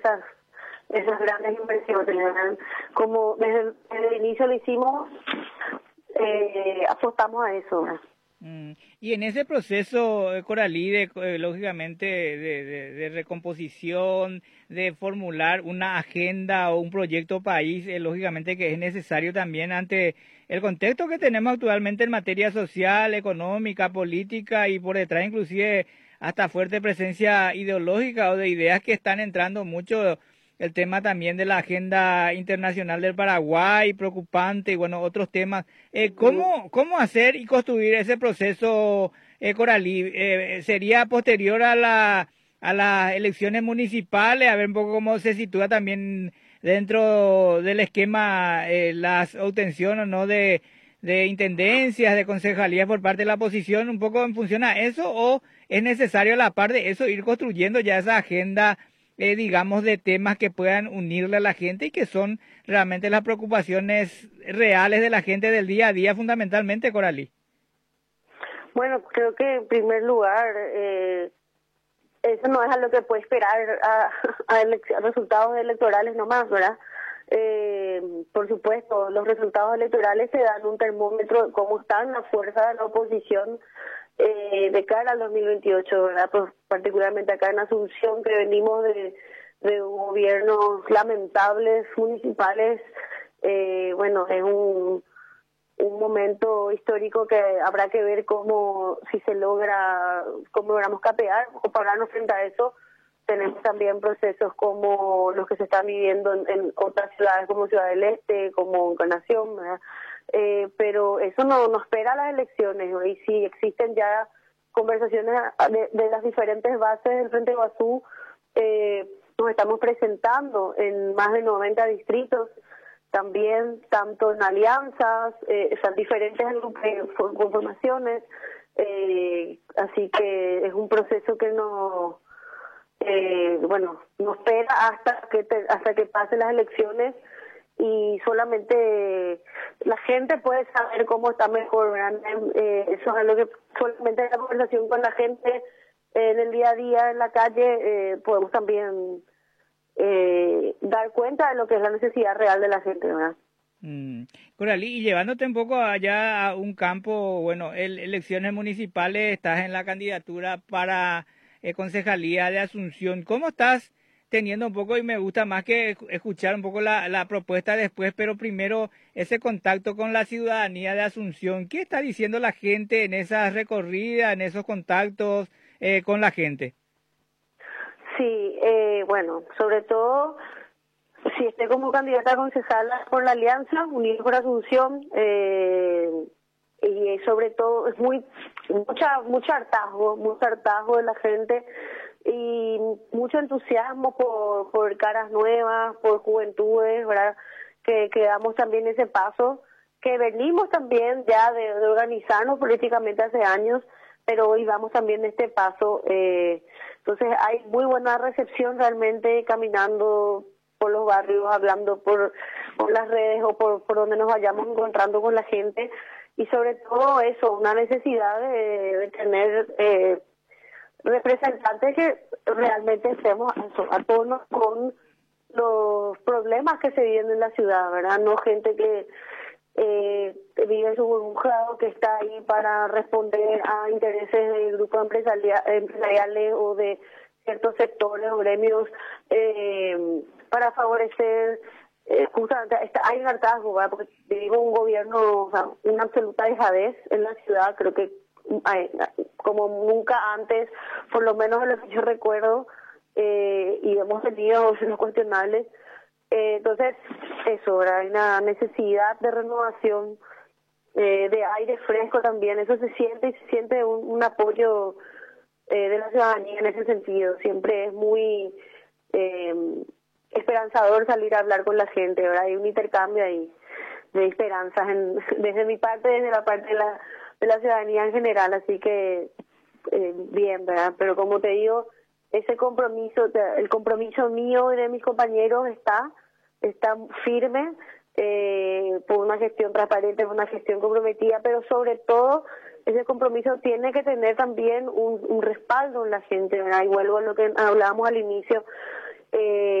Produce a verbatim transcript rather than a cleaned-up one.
esas esas grandes inversiones, ¿verdad? Como desde, desde el inicio lo hicimos, eh, apostamos a eso, ¿verdad? Mm. Y en ese proceso, eh, Coralí, de, eh, lógicamente, de, de, de recomposición, de formular una agenda o un proyecto país, eh, lógicamente que es necesario también ante el contexto que tenemos actualmente en materia social, económica, política y por detrás inclusive hasta fuerte presencia ideológica o de ideas que están entrando mucho. El tema también de la agenda internacional del Paraguay, preocupante, y bueno, otros temas. Eh, ¿cómo, ¿Cómo hacer y construir ese proceso, eh, Coralí? Eh, ¿Sería posterior a la a las elecciones municipales? A ver un poco cómo se sitúa también dentro del esquema eh, las obtenciones, ¿no?, de, de intendencias, de concejalías por parte de la oposición, un poco en función a eso, o es necesario a la par de eso ir construyendo ya esa agenda, Eh, digamos, de temas que puedan unirle a la gente y que son realmente las preocupaciones reales de la gente del día a día, fundamentalmente, Coralí? Bueno, creo que en primer lugar, eh, eso no es a lo que puede esperar a, a, elec- a resultados electorales nomás, ¿verdad? Eh, por supuesto, los resultados electorales se dan un termómetro de cómo están las fuerzas de la oposición eh, de cara al dos mil veintiocho, ¿verdad? Pues, particularmente acá en Asunción, que venimos de, de gobiernos lamentables municipales. Eh, bueno, es un un momento histórico que habrá que ver cómo, si se logra, cómo logramos capear o pararnos frente a eso. Tenemos también procesos como los que se están viviendo en, en otras ciudades como Ciudad del Este, como Encarnación, ¿verdad? Eh, pero eso no, no espera las elecciones, ¿no? Y si existen ya conversaciones de, de las diferentes bases del Frente Guazú, eh, nos estamos presentando en más de noventa distritos, también tanto en alianzas, eh, están diferentes grupos, conformaciones, eh, así que es un proceso que no, eh, bueno, no espera hasta que te, hasta que pasen las elecciones, y solamente la gente puede saber cómo está mejor, ¿verdad? Eh, eso es algo que solamente en la conversación con la gente, eh, en el día a día en la calle, eh, podemos también Eh, dar cuenta de lo que es la necesidad real de la gente, ¿verdad? Mm. Coralí, y llevándote un poco allá a un campo, bueno, el, elecciones municipales, estás en la candidatura para eh, concejalía de Asunción. ¿Cómo estás teniendo un poco, y me gusta más que escuchar un poco la, la propuesta después, pero primero ese contacto con la ciudadanía de Asunción? ¿Qué está diciendo la gente en esas recorridas, en esos contactos eh, con la gente? Sí, eh, bueno, sobre todo si esté como candidata a concejala por la Alianza Unidos por Asunción, eh, y sobre todo es muy mucha mucho hartazgo, mucho hartazgo de la gente y mucho entusiasmo por, por caras nuevas, por juventudes, ¿verdad? Que, que damos también ese paso, que venimos también ya de, de organizarnos políticamente hace años, pero hoy vamos también este paso. Eh, entonces hay muy buena recepción realmente caminando por los barrios, hablando por, por las redes o por, por donde nos vayamos encontrando con la gente, y sobre todo eso, una necesidad de, de tener eh, representantes que realmente estemos a, a tono con los problemas que se viven en la ciudad, ¿verdad? No gente que eh, vive en su burbuja o que está ahí para responder a intereses de grupos empresaria, empresariales o de ciertos sectores o gremios, eh, para favorecer, eh, justamente, está, hay un hartazgo, ¿verdad? Porque vivimos un gobierno, o sea, una absoluta dejadez en la ciudad, creo que hay, como nunca antes, por lo menos en lo que yo recuerdo, eh, y hemos tenido los cuestionables. Eh, entonces, eso, ¿verdad? Hay una necesidad de renovación, eh, de aire fresco también, eso se siente y se siente un, un apoyo eh, de la ciudadanía en ese sentido. Siempre es muy eh, esperanzador salir a hablar con la gente, ¿verdad? Hay un intercambio ahí de esperanzas en, desde mi parte, desde la parte de la, de la ciudadanía en general, así que eh, bien, ¿verdad? Pero como te digo, ese compromiso, el compromiso mío y de mis compañeros está, está firme, eh, por una gestión transparente, por una gestión comprometida, pero sobre todo ese compromiso tiene que tener también un, un respaldo en la gente, ¿verdad? Y vuelvo a lo que hablábamos al inicio, eh,